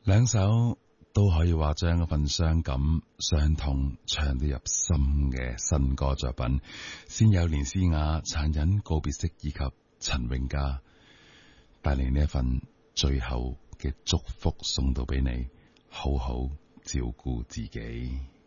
兩首都可以話將嗰份傷感、傷痛唱得入心嘅新歌作品，先有連詩雅、殘忍告別式以及陳永嘉帶嚟呢一份最後嘅祝福送到俾你，好好照顧自己。